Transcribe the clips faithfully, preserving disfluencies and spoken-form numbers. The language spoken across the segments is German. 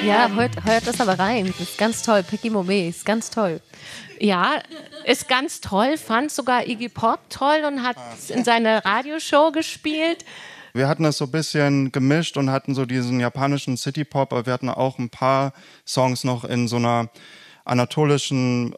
Ja, hört, hört das aber rein. Das ist ganz toll. Pecky Momé ist ganz toll. Ja, ist ganz toll. Fand sogar Iggy Pop toll und hat es in seiner Radioshow gespielt. Wir hatten das so ein bisschen gemischt und hatten so diesen japanischen City-Pop, aber wir hatten auch ein paar Songs noch in so einer anatolischen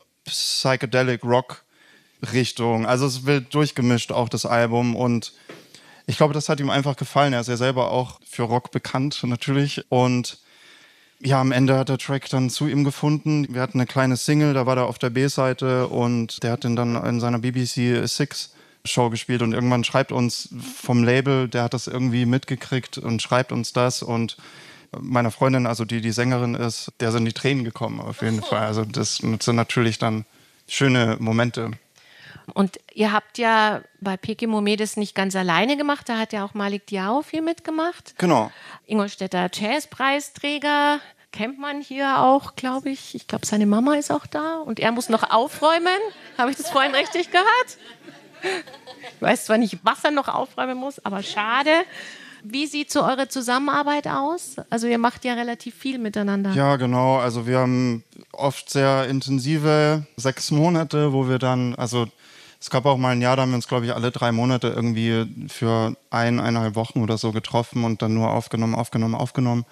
Psychedelic-Rock-Richtung. Also es wird durchgemischt, auch das Album. Und ich glaube, das hat ihm einfach gefallen. Er ist ja selber auch für Rock bekannt, natürlich. Und ja, am Ende hat der Track dann zu ihm gefunden. Wir hatten eine kleine Single, da war er auf der B-Seite und der hat den dann in seiner B B C Six Show gespielt und irgendwann schreibt uns vom Label, der hat das irgendwie mitgekriegt und schreibt uns das und meiner Freundin, also die die Sängerin ist, der sind die Tränen gekommen auf jeden Fall. Also das sind natürlich dann schöne Momente. Und ihr habt ja bei Pecky Momé das nicht ganz alleine gemacht, da hat ja auch Malik Diao viel mitgemacht. Genau. Ingolstädter Jazzpreisträger, kennt man hier auch, glaube ich. Ich glaube, seine Mama ist auch da und er muss noch aufräumen. Habe ich das vorhin richtig gehört? Ich weiß zwar nicht, was er noch aufräumen muss, aber schade. Wie sieht so eure Zusammenarbeit aus? Also ihr macht ja relativ viel miteinander. Ja, genau. Also wir haben oft sehr intensive sechs Monate, wo wir dann, also es gab auch mal ein Jahr, da haben wir uns, glaube ich, alle drei Monate irgendwie für ein, eineinhalb Wochen oder so getroffen und dann nur aufgenommen, aufgenommen, aufgenommen.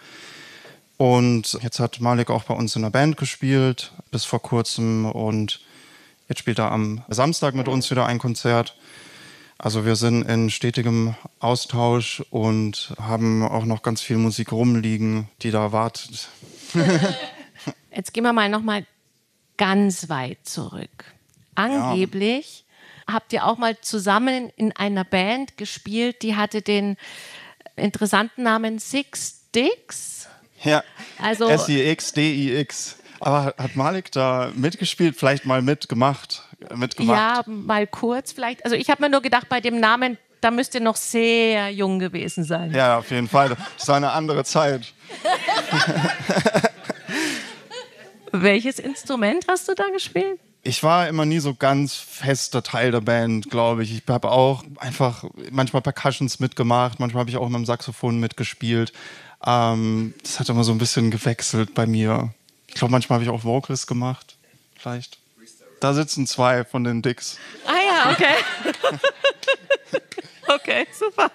Und jetzt hat Malik auch bei uns in der Band gespielt, bis vor kurzem. Und jetzt spielt er am Samstag mit uns wieder ein Konzert. Also wir sind in stetigem Austausch und haben auch noch ganz viel Musik rumliegen, die da wartet. Jetzt gehen wir mal noch mal ganz weit zurück. Angeblich ja. habt ihr auch mal zusammen in einer Band gespielt, die hatte den interessanten Namen Six Dicks. Ja, also S I X D I X. Aber hat Malik da mitgespielt, vielleicht mal mitgemacht? mitgemacht? Ja, mal kurz vielleicht. Also ich habe mir nur gedacht, bei dem Namen, da müsst ihr noch sehr jung gewesen sein. Ja, auf jeden Fall. Das war eine andere Zeit. Welches Instrument hast du da gespielt? Ich war immer nie so ganz fester Teil der Band, glaube ich. Ich habe auch einfach manchmal Percussions mitgemacht, manchmal habe ich auch mit dem Saxophon mitgespielt. Ähm, das hat immer so ein bisschen gewechselt bei mir. Ich glaube, manchmal habe ich auch Vocals gemacht, vielleicht. Da sitzen zwei von den Dicks. Ah ja, okay. Okay, super.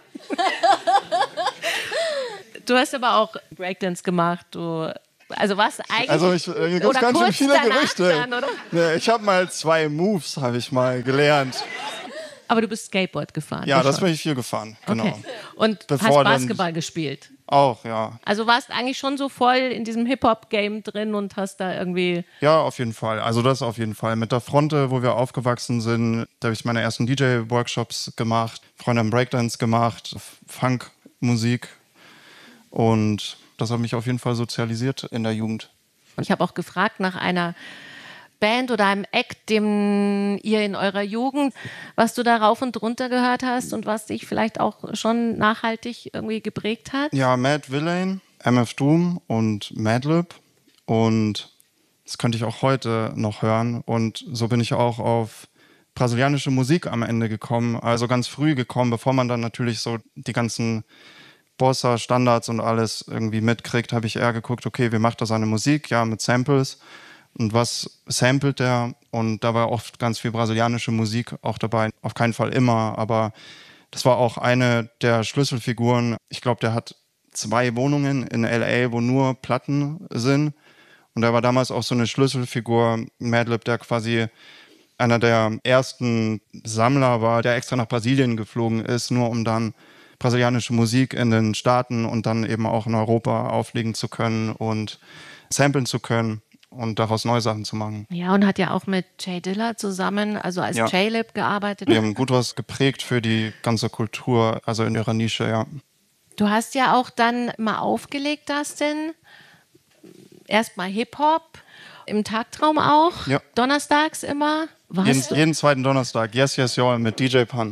Du hast aber auch Breakdance gemacht, du... Also was eigentlich? Also ich, äh, hier gibt es ganz schön viele Gerüchte. Dann, oder? Nee, ich habe mal zwei Moves, habe ich mal gelernt. Aber du bist Skateboard gefahren? Ja, das bin ich viel gefahren, genau. Okay. Und Bevor hast Basketball gespielt? Auch, ja. Also warst eigentlich schon so voll in diesem Hip-Hop-Game drin und hast da irgendwie... Ja, auf jeden Fall. Also das auf jeden Fall. Mit der Fronte, wo wir aufgewachsen sind, da habe ich meine ersten D J-Workshops gemacht, Freunde haben Breakdance gemacht, Funk-Musik und... Das hat mich auf jeden Fall sozialisiert in der Jugend. Und ich habe auch gefragt nach einer Band oder einem Act, dem ihr in eurer Jugend, was du da rauf und runter gehört hast und was dich vielleicht auch schon nachhaltig irgendwie geprägt hat. Ja, Mad Villain, M F Doom und Madlib. Und das könnte ich auch heute noch hören. Und so bin ich auch auf brasilianische Musik am Ende gekommen. Also ganz früh gekommen, bevor man dann natürlich so die ganzen Bossa, Standards und alles irgendwie mitkriegt, habe ich eher geguckt, okay, wie macht er seine Musik? Ja, mit Samples. Und was samplet der? Und da war oft ganz viel brasilianische Musik auch dabei. Auf keinen Fall immer, aber das war auch eine der Schlüsselfiguren. Ich glaube, der hat zwei Wohnungen in L A, wo nur Platten sind. Und er war damals auch so eine Schlüsselfigur, Madlib, der quasi einer der ersten Sammler war, der extra nach Brasilien geflogen ist, nur um dann brasilianische Musik in den Staaten und dann eben auch in Europa auflegen zu können und samplen zu können und daraus neue Sachen zu machen. Ja, und hat ja auch mit Jay Dilla zusammen, also als ja. J-Lib gearbeitet. Die haben gut was geprägt für die ganze Kultur, also in ihrer Nische, ja. Du hast ja auch dann mal aufgelegt, Dustin. Erstmal Hip-Hop, im Tagtraum auch, ja. donnerstags immer. Jeden, jeden zweiten Donnerstag, Yes, Yes, Y'all mit D J Pan.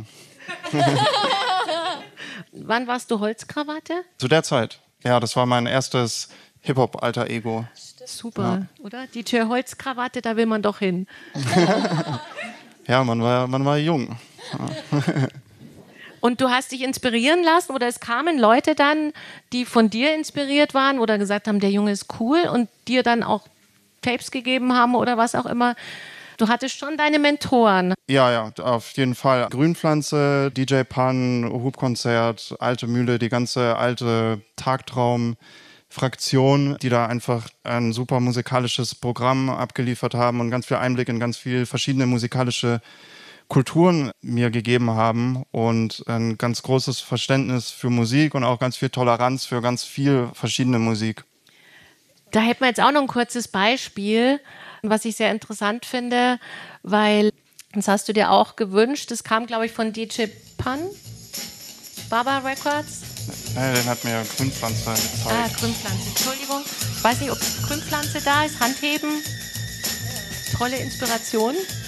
Wann warst du Holzkrawatte? Zu der Zeit. Ja, das war mein erstes Hip-Hop-Alter-Ego. Super, ja. oder? D J Holzkrawatte, da will man doch hin. Ja, man war, man war jung. Ja. Und du hast dich inspirieren lassen oder es kamen Leute dann, die von dir inspiriert waren oder gesagt haben, der Junge ist cool und dir dann auch Tapes gegeben haben oder was auch immer. Du hattest schon deine Mentoren. Ja, ja, auf jeden Fall. Grünpflanze, D J Pan, Hubkonzert, Alte Mühle, die ganze alte Tagtraum-Fraktion, die da einfach ein super musikalisches Programm abgeliefert haben und ganz viel Einblick in ganz viele verschiedene musikalische Kulturen mir gegeben haben und ein ganz großes Verständnis für Musik und auch ganz viel Toleranz für ganz viel verschiedene Musik. Da hätten wir jetzt auch noch ein kurzes Beispiel, was ich sehr interessant finde, weil das hast du dir auch gewünscht. Das kam, glaube ich, von D J Pan, Baba Records. Ja, den hat mir Grünpflanze gezeigt. Ah, Grünpflanze, Entschuldigung. Ich weiß nicht, ob Grünpflanze da ist. Handheben. Tolle Inspiration.